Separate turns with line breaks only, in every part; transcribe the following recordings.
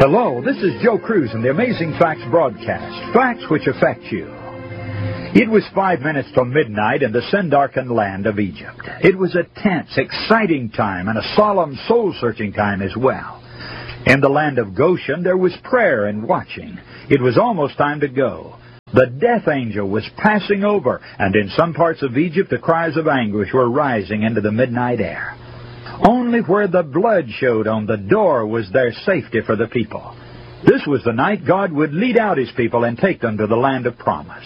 Hello, this is Joe Cruz in the Amazing Facts broadcast. Facts which affect you. It was 5 minutes till midnight in the sin-darkened land of Egypt. It was a tense, exciting time and a solemn, soul-searching time as well. In the land of Goshen, there was prayer and watching. It was almost time to go. The death angel was passing over, and in some parts of Egypt, the cries of anguish were rising into the midnight air. Only where the blood showed on the door was there safety for the people. This was the night God would lead out His people and take them to the land of promise.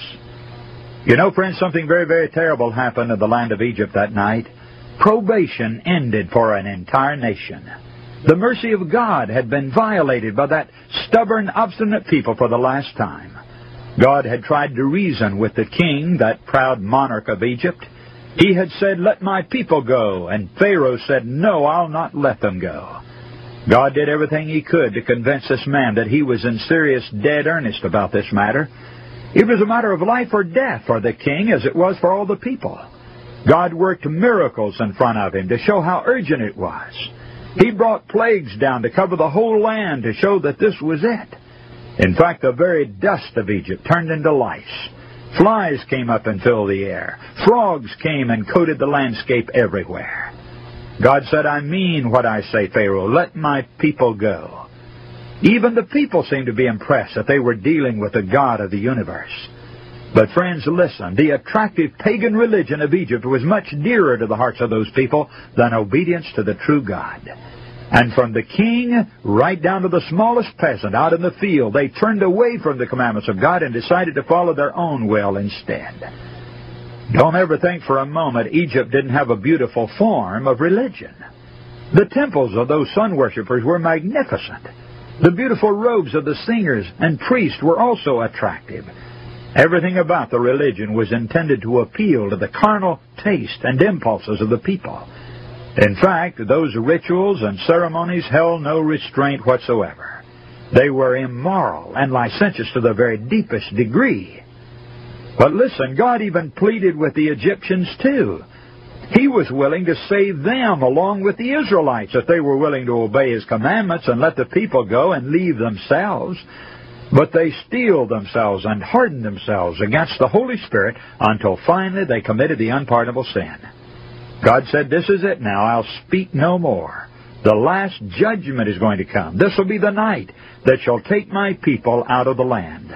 You know, friends, something very, very terrible happened in the land of Egypt that night. Probation ended for an entire nation. The mercy of God had been violated by that stubborn, obstinate people for the last time. God had tried to reason with the king, that proud monarch of Egypt. He had said, "Let my people go," and Pharaoh said, "No, I'll not let them go." God did everything He could to convince this man that he was in serious, dead earnest about this matter. It was a matter of life or death for the king as it was for all the people. God worked miracles in front of him to show how urgent it was. He brought plagues down to cover the whole land to show that this was it. In fact, the very dust of Egypt turned into lice. Flies came up and filled the air. Frogs came and coated the landscape everywhere. God said, "I mean what I say, Pharaoh. Let my people go." Even the people seemed to be impressed that they were dealing with the God of the universe. But friends, listen, the attractive pagan religion of Egypt was much dearer to the hearts of those people than obedience to the true God. And from the king right down to the smallest peasant out in the field, they turned away from the commandments of God and decided to follow their own will instead. Don't ever think for a moment Egypt didn't have a beautiful form of religion. The temples of those sun worshippers were magnificent. The beautiful robes of the singers and priests were also attractive. Everything about the religion was intended to appeal to the carnal taste and impulses of the people. In fact, those rituals and ceremonies held no restraint whatsoever. They were immoral and licentious to the very deepest degree. But listen, God even pleaded with the Egyptians too. He was willing to save them along with the Israelites if they were willing to obey His commandments and let the people go and leave themselves. But they steeled themselves and hardened themselves against the Holy Spirit until finally they committed the unpardonable sin. God said, "This is it now. I'll speak no more. The last judgment is going to come. This will be the night that shall take my people out of the land."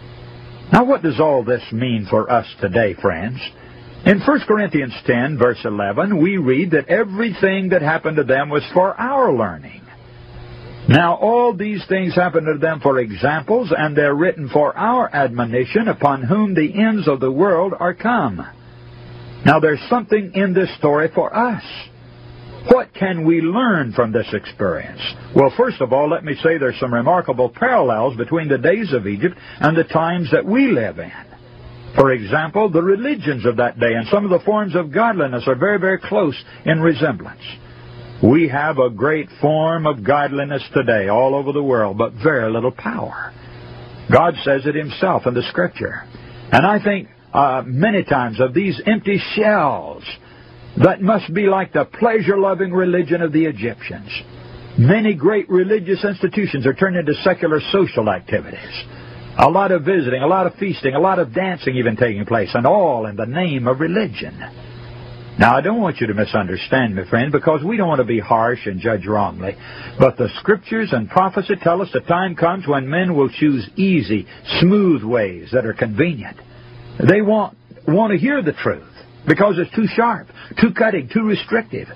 Now, what does all this mean for us today, friends? In 1 Corinthians 10, verse 11, we read that everything that happened to them was for our learning. Now, all these things happened to them for examples, and they're written for our admonition, upon whom the ends of the world are come. Now, there's something in this story for us. What can we learn from this experience? Well, first of all, let me say there's some remarkable parallels between the days of Egypt and the times that we live in. For example, the religions of that day and some of the forms of godliness are very, very close in resemblance. We have a great form of godliness today all over the world, but very little power. God says it Himself in the Scripture. And I think many times of these empty shells that must be like the pleasure-loving religion of the Egyptians. Many great religious institutions are turned into secular social activities. A lot of visiting, a lot of feasting, a lot of dancing even taking place, and all in the name of religion. Now, I don't want you to misunderstand me, friend, because we don't want to be harsh and judge wrongly. But the Scriptures and prophecy tell us the time comes when men will choose easy, smooth ways that are convenient. They won't want to hear the truth because it's too sharp, too cutting, too restrictive.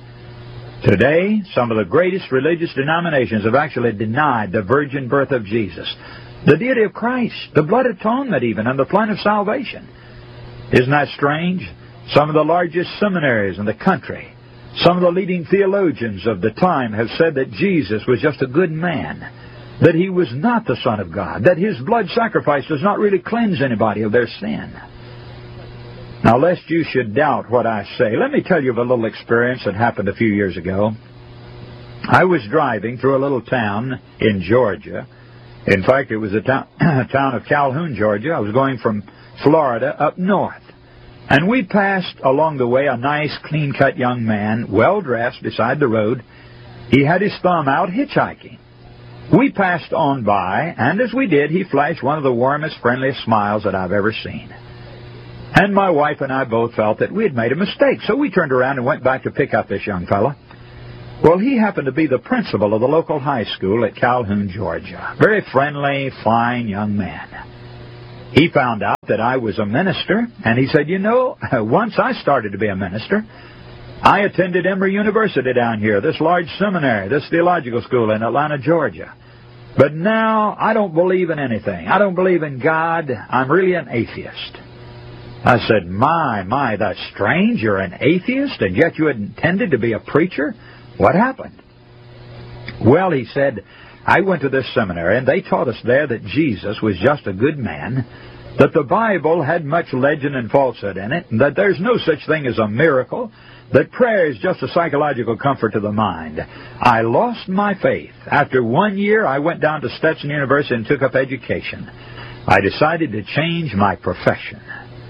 Today, some of the greatest religious denominations have actually denied the virgin birth of Jesus, the deity of Christ, the blood atonement even, and the plan of salvation. Isn't that strange? Some of the largest seminaries in the country, some of the leading theologians of the time have said that Jesus was just a good man, that He was not the Son of God, that His blood sacrifice does not really cleanse anybody of their sin. Now, lest you should doubt what I say, let me tell you of a little experience that happened a few years ago. I was driving through a little town in Georgia. In fact, it was a town of Calhoun, Georgia. I was going from Florida up north. And we passed along the way a nice, clean-cut young man, well-dressed, beside the road. He had his thumb out hitchhiking. We passed on by, and as we did, he flashed one of the warmest, friendliest smiles that I've ever seen. And my wife and I both felt that we had made a mistake, so we turned around and went back to pick up this young fella. Well, he happened to be the principal of the local high school at Calhoun, Georgia. Very friendly, fine young man. He found out that I was a minister, and he said, once I started to be a minister, I attended Emory University down here, this large seminary, this theological school in Atlanta, Georgia. But now I don't believe in anything. I don't believe in God. I'm really an atheist. I said, my, that's strange. You're an atheist, and yet you had intended to be a preacher? What happened? Well, he said, I went to this seminary, and they taught us there that Jesus was just a good man, that the Bible had much legend and falsehood in it, and that there's no such thing as a miracle, that prayer is just a psychological comfort to the mind. I lost my faith. After 1 year, I went down to Stetson University and took up education. I decided to change my profession.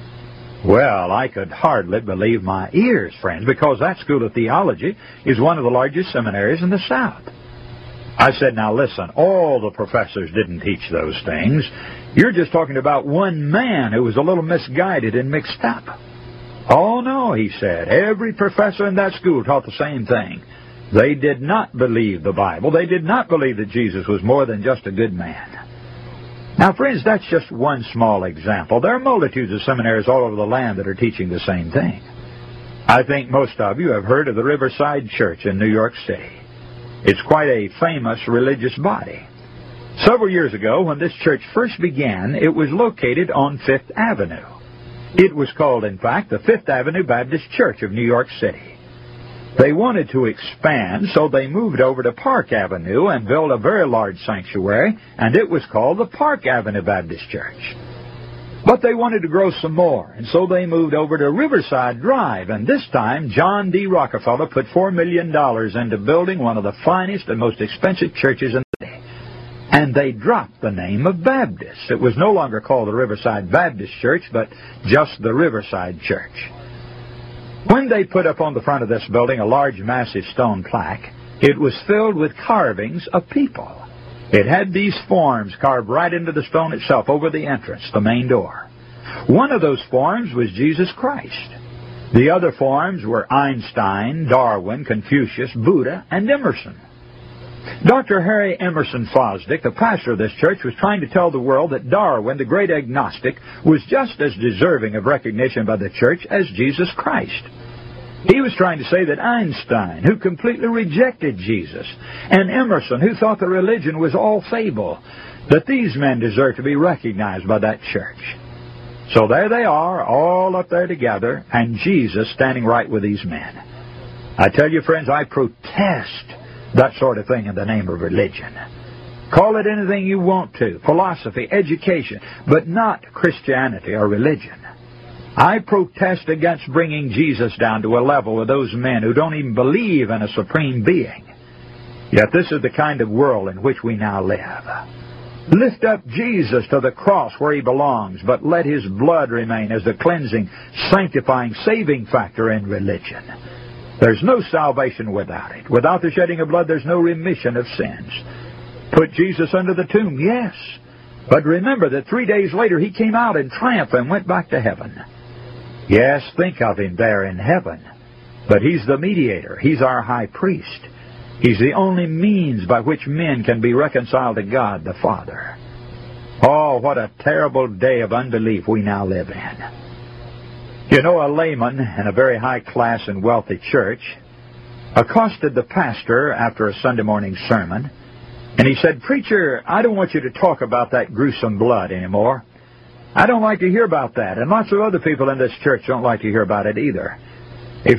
Well, I could hardly believe my ears, friends, because that school of theology is one of the largest seminaries in the South. I said, now listen, all the professors didn't teach those things. You're just talking about one man who was a little misguided and mixed up. Oh, no, he said. Every professor in that school taught the same thing. They did not believe the Bible. They did not believe that Jesus was more than just a good man. Now, friends, that's just one small example. There are multitudes of seminaries all over the land that are teaching the same thing. I think most of you have heard of the Riverside Church in New York City. It's quite a famous religious body. Several years ago, when this church first began, it was located on Fifth Avenue. It was called, in fact, the Fifth Avenue Baptist Church of New York City. They wanted to expand, so they moved over to Park Avenue and built a very large sanctuary, and it was called the Park Avenue Baptist Church. But they wanted to grow some more, and so they moved over to Riverside Drive, and this time John D. Rockefeller put $4 million into building one of the finest and most expensive churches in the city. And they dropped the name of Baptist. It was no longer called the Riverside Baptist Church, but just the Riverside Church. When they put up on the front of this building a large, massive stone plaque, it was filled with carvings of people. It had these forms carved right into the stone itself over the entrance, the main door. One of those forms was Jesus Christ. The other forms were Einstein, Darwin, Confucius, Buddha, and Emerson. Dr. Harry Emerson Fosdick, the pastor of this church, was trying to tell the world that Darwin, the great agnostic, was just as deserving of recognition by the church as Jesus Christ. He was trying to say that Einstein, who completely rejected Jesus, and Emerson, who thought the religion was all fable, that these men deserve to be recognized by that church. So there they are, all up there together, and Jesus standing right with these men. I tell you, friends, I protest that sort of thing in the name of religion. Call it anything you want to, philosophy, education, but not Christianity or religion. I protest against bringing Jesus down to a level with those men who don't even believe in a supreme being. Yet this is the kind of world in which we now live. Lift up Jesus to the cross where he belongs, but let his blood remain as the cleansing, sanctifying, saving factor in religion. There's no salvation without it. Without the shedding of blood, there's no remission of sins. Put Jesus under the tomb, yes. But remember that 3 days later he came out in triumph and went back to heaven. Yes, think of him there in heaven. But he's the mediator. He's our high priest. He's the only means by which men can be reconciled to God the Father. Oh, what a terrible day of unbelief we now live in. You know, a layman in a very high-class and wealthy church accosted the pastor after a Sunday morning sermon, and he said, "Preacher, I don't want you to talk about that gruesome blood anymore. I don't like to hear about that, and lots of other people in this church don't like to hear about it either.